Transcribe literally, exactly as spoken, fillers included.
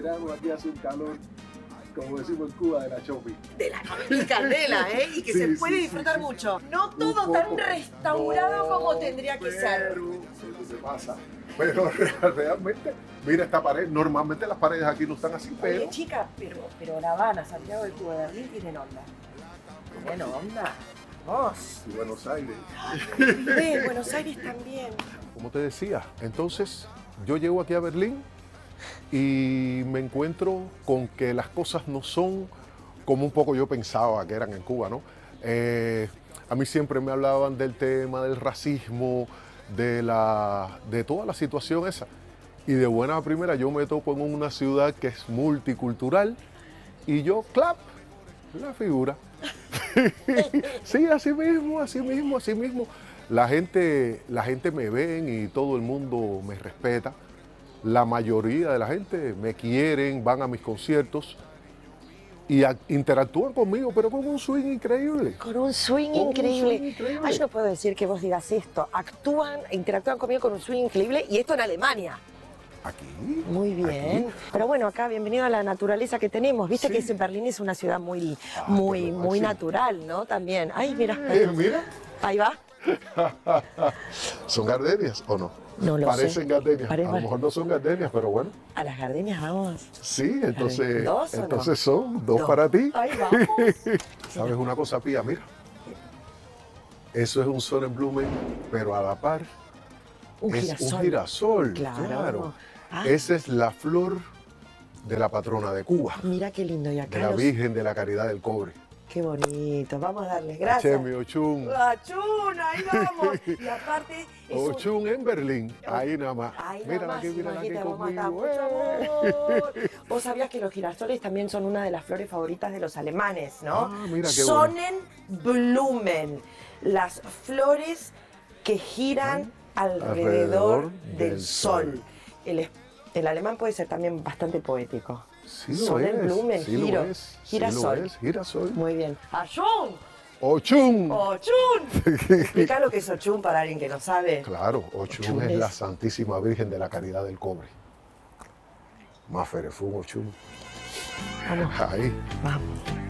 verano aquí hace un calor, como decimos en Cuba, de la shopping. De la shopping candela, ¿eh? Y que Sí, se sí, puede sí, disfrutar sí. mucho. No Un todo tan poco. restaurado No, como tendría que ser. Pero, eso se pasa. Pero real- realmente, mira esta pared. Normalmente las paredes aquí no están así, pero. Oye, chica, pero, pero La Habana, Santiago de Cuba, Berlín tienen onda. Tienen onda. Vos. Y Buenos Aires. De Buenos Aires también. Como te decía, entonces yo llego aquí a Berlín y me encuentro con que las cosas no son como un poco yo pensaba que eran en Cuba, ¿no? Eh, a mí siempre me hablaban del tema del racismo, de, la, de toda la situación esa. Y de buena a primera yo me topo en una ciudad que es multicultural y yo, clap, la figura. Sí, así mismo, así mismo, así mismo. La gente, la gente me ven y todo el mundo me respeta. La mayoría de la gente me quieren, van a mis conciertos y a- interactúan conmigo, pero con un swing increíble. Con un swing Con un increíble. swing increíble. Ay, yo no puedo decir que vos digas esto. Actúan, interactúan conmigo con un swing increíble y esto en Alemania. Aquí. Muy bien. Aquí. Pero bueno, acá bienvenido a la naturaleza que tenemos. Viste Sí. que ese Berlín es una ciudad muy, Ah, muy, pero muy máximo. natural, ¿no? También. Ay, mira. Eh, mira, Ahí va. ¿son gardenias o no? No lo Parecen sé. gardenias. Parece- A lo mejor no son gardenias, pero bueno. A las gardenias vamos. Sí, entonces, ¿Dos o no? entonces son dos Dos. para ti. Ahí vamos. ¿Sabes una cosa, Pía? Mira. Eso es un Sonnenblumen, pero a la par Un es girasol. un girasol. Claro. Claro. Ah. Esa es la flor de la patrona de Cuba, Mira qué lindo. Y de acá la los- Virgen de la Caridad del Cobre. Qué bonito. Vamos a darles gracias. Chemi Ochun. Achún, ahí vamos. Y aparte es un... Ochun en Berlín. Ahí nada más. Ay, Mírala nada aquí, más, mírala aquí imagínate, vamos a matar conmigo. mucho ¡Eh! amor. Vos sabías que los girasoles también son una de las flores favoritas de los alemanes, ¿no? Ah, mira qué bueno. Sonnenblumen, las flores que giran alrededor, Alrededor del, del sol. sol. El, es- el alemán puede ser también bastante poético. Sí lo Sonnenblumen, es, sí lo giro, es, sí girasol. lo es, girasol. Muy bien. ¡Achún! Ochun. ¡Ochún! Explica lo que es Ochún para alguien que no sabe. Claro, Ochun Ochun es es- la Santísima Virgen de la Caridad del Cobre. Más Ferefún Ochun. Vamos, Ahí. vamos.